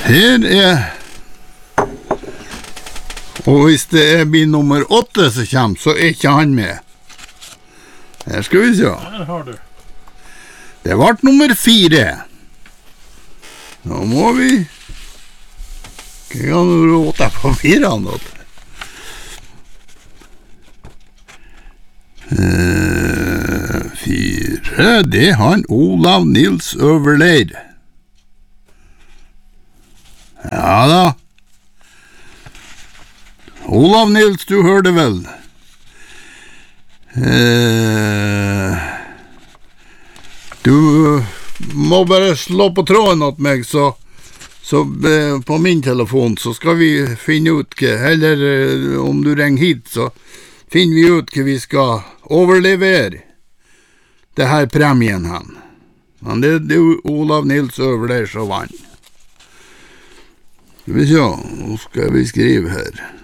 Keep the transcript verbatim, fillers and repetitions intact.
Her er, og hvis det er bil nummer åtte som kommer, så er ikke han med. Her skal vi se. Her har du. Det ble nummer fire. Nå må vi... Hva kan du råte på firene? Uh, fire, det er han Olav Nils Øverleir. Ja da. Olav Nils, du hørte vel. Uh, du må bare slå på tråden åt meg, så, så uh, på min telefon, så skal vi finne ut hva, eller uh, om du ringer hit, så finner vi ut hva vi skal overlevere det her premien han. Men det, det er Olav Nils Øverleir som vann. Skal vi se, nå skal vi skrive her.